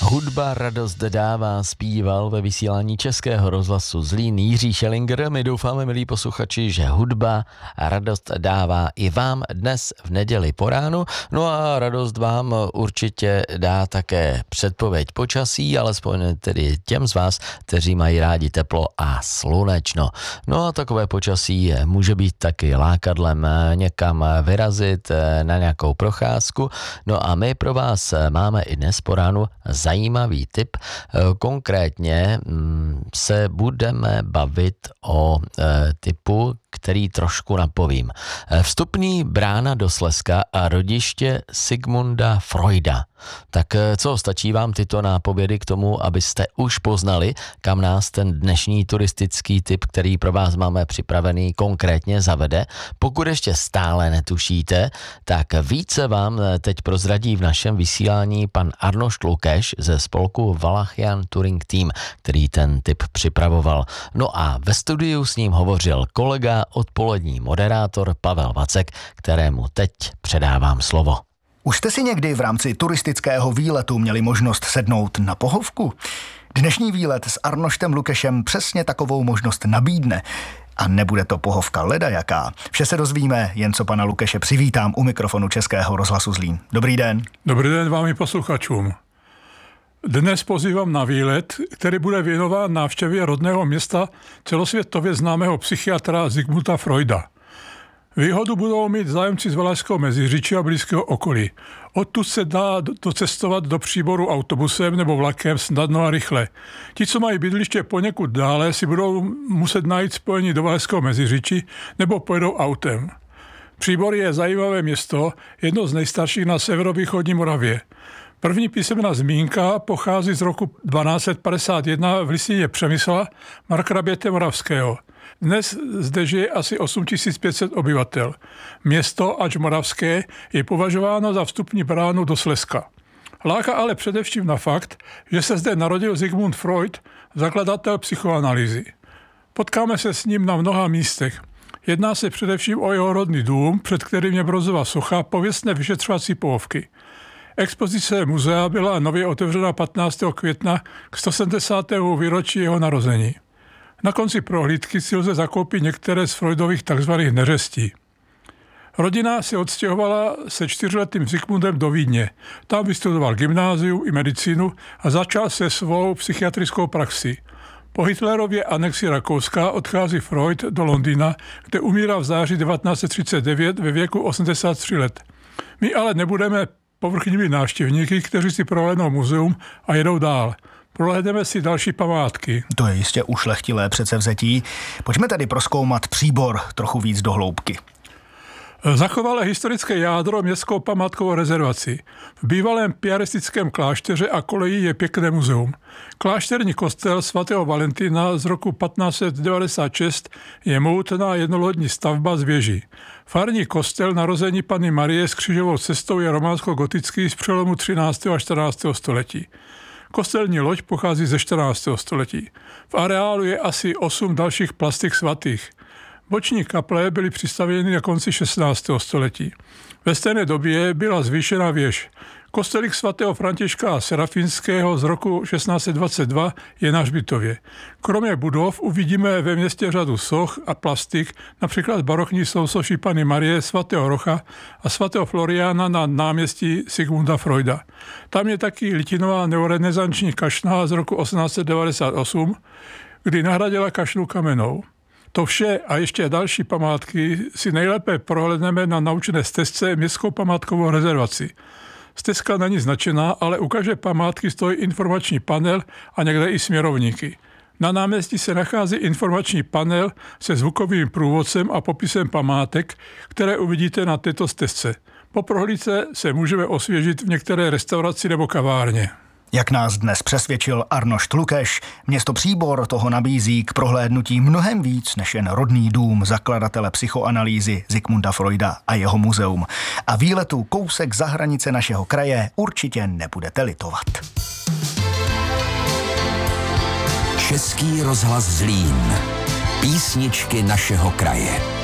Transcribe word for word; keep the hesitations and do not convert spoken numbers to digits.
Hudba radost dává, zpíval ve vysílání Českého rozhlasu Zlín Jiří Schellinger. My doufáme, milí posluchači, že hudba radost dává i vám dnes v neděli po ránu. No a radost vám určitě dá také předpověď počasí, alespoň tedy těm z vás, kteří mají rádi teplo a slunečno. No a takové počasí může být taky lákadlem někam vyrazit na nějakou procházku. No a my pro vás máme i dnes po ránu zajímavý tip. Konkrétně se budeme bavit o typu, který trošku napovím. Vstupní brána do Slezska a rodiště Sigmunda Freuda. Tak co, stačí vám tyto nápovědy k tomu, abyste už poznali, kam nás ten dnešní turistický tip, který pro vás máme připravený, konkrétně zavede? Pokud ještě stále netušíte, tak více vám teď prozradí v našem vysílání pan Arnošt Lukeš ze spolku Valachian Touring Team, který ten tip připravoval. No a ve studiu s ním hovořil kolega, odpolední moderátor Pavel Vacek, kterému teď předávám slovo. Už jste si někdy v rámci turistického výletu měli možnost sednout na pohovku? Dnešní výlet s Arnoštem Lukešem přesně takovou možnost nabídne. A nebude to pohovka ledajaká. Vše se dozvíme, jen co pana Lukeše přivítám u mikrofonu Českého rozhlasu Zlín. Dobrý den. Dobrý den vám i posluchačům. Dnes pozývám na výlet, který bude věnován návštěvě rodného města celosvětově známého psychiatra Sigmunda Freuda. Výhodu budou mít zájemci z Valašského Meziříčí a blízkého okolí. Odtud se dá docestovat do Příboru autobusem nebo vlakem snadno a rychle. Ti, co mají bydliště poněkud dále, si budou muset najít spojení do Valašského Meziříčí nebo pojedou autem. Příbor je zajímavé město, jedno z nejstarších na severovýchodní Moravě. První písemná zmínka pochází z roku dvanáct set padesát jedna v listině Přemysla markraběte Moravského. Dnes zde žije asi osm tisíc pět set obyvatel. Město, ač moravské, je považováno za vstupní bránu do Slezska. Láká ale především na fakt, že se zde narodil Sigmund Freud, zakladatel psychoanalýzy. Potkáme se s ním na mnoha místech. Jedná se především o jeho rodný dům, před kterým je bronzová socha pověstné vyšetřovací pohovky. Expozice muzea byla nově otevřena patnáctého května k sto sedmdesátému výročí jeho narození. Na konci prohlídky si lze zakoupit některé z Freudových tzv. Neřestí. Rodina se odstěhovala se čtyřletým Sigmundem do Vídně. Tam vystudoval gymnázium i medicínu a začal se svou psychiatrickou praxi. Po Hitlerově anexi Rakouska odchází Freud do Londýna, kde umírá v září devatenáct set třicet devět ve věku osmdesát tři let. My ale nebudeme povrchními návštěvníky, kteří si prohlédnou muzeum a jedou dál. Prohlédneme si další památky. To je jistě ušlechtilé předsevzetí. Pojďme tedy prozkoumat Příbor trochu víc do hloubky. Zachovala historické jádro městskou památkovou rezervaci. V bývalém piaristickém klášteře a koleji je pěkné muzeum. Klášterní kostel svatého Valentína z roku patnáct set devadesát šest je mohutná jednolodní stavba z věží. Farní kostel narození Panny Marie s křížovou cestou je románsko-gotický z přelomu třináctého a čtrnáctého století. Kostelní loď pochází ze čtrnáctého století. V areálu je asi osm dalších plastik svatých. Boční kaple byly přistavěny na konci šestnáctého století. Ve stejné době byla zvýšena věž. Kostelík svatého Františka Serafínského z roku šestnáct set dvacet dva je na hřbitově. Kromě budov uvidíme ve městě řadu soch a plastik, například barokní sousoší Panny Marie, svatého Rocha a svatého Floriána na náměstí Sigmunda Freuda. Tam je taky litinová neorenesanční kašna z roku osmnáct set devadesát osm, kdy nahradila kašnu kamennou. To vše a ještě další památky si nejlépe prohlédneme na naučné stezce městskou památkovou rezervaci. Stezka není značená, ale u každé památky stojí informační panel a někde i směrovníky. Na náměstí se nachází informační panel se zvukovým průvodcem a popisem památek, které uvidíte na této stezce. Po prohlídce se můžeme osvěžit v některé restauraci nebo kavárně. Jak nás dnes přesvědčil Arnošt Lukeš, město Příbor toho nabízí k prohlédnutí mnohem víc než jen rodný dům zakladatele psychoanalýzy Sigmunda Freuda a jeho muzeum. A výletu kousek za hranice našeho kraje určitě nebudete litovat. Český rozhlas Zlín. Písničky našeho kraje.